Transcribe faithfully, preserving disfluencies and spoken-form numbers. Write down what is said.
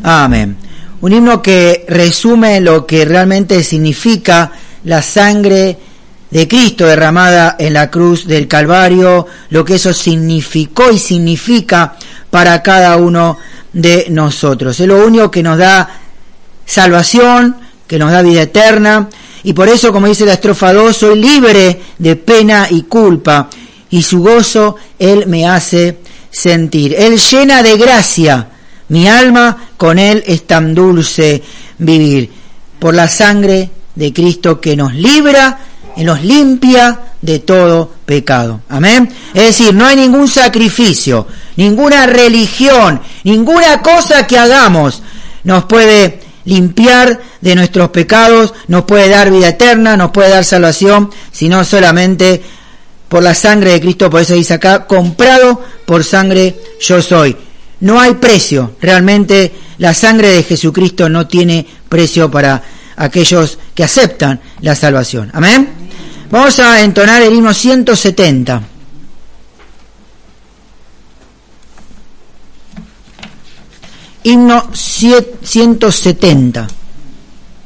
Amén. Un himno que resume lo que realmente significa la sangre de Cristo derramada en la cruz del Calvario, lo que eso significó y significa para cada uno de nosotros. Es lo único que nos da salvación, que nos da vida eterna, y por eso, como dice la estrofa dos, soy libre de pena y culpa, y su gozo Él me hace sentir. Él llena de gracia mi alma, con Él es tan dulce vivir. Por la sangre de Cristo que nos libra y nos limpia de todo pecado. Amén. Es decir, no hay ningún sacrificio, ninguna religión, ninguna cosa que hagamos nos puede limpiar de nuestros pecados, nos puede dar vida eterna, nos puede dar salvación, sino solamente por la sangre de Cristo. Por eso dice acá, comprado por sangre yo soy. No hay precio, realmente la sangre de Jesucristo no tiene precio para aquellos que aceptan la salvación. Amén. Vamos a entonar el himno ciento setenta. Himno ciento setenta.